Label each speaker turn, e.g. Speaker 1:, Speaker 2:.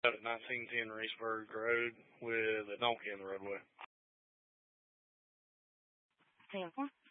Speaker 1: out at 1910 Reesburg Road with a donkey in the roadway.
Speaker 2: 10-4.